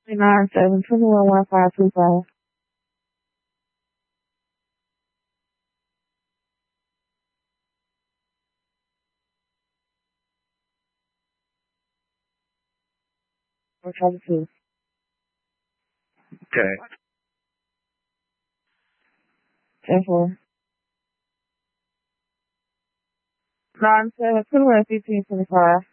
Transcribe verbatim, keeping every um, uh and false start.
nine seven two one one five two five. Or try to see. Okay. ten four. Nine seven two one fifteen twenty five.